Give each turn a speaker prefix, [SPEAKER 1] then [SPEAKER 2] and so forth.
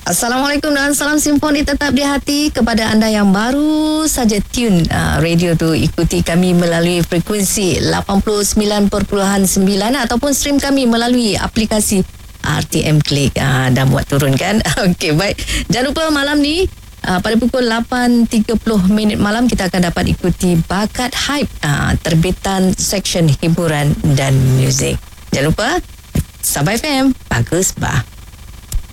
[SPEAKER 1] Assalamualaikum dan salam simfoni tetap di hati kepada anda yang baru saja tune radio tu. Ikuti kami melalui frekuensi 89.9 ataupun stream kami melalui aplikasi RTM Klik dan buat turun kan. Okey, baik. Jangan lupa malam ni pada pukul 8.30 malam kita akan dapat ikuti Bakat Hype, terbitan seksyen hiburan dan muzik. Jangan lupa Sabah FM, bagus bah.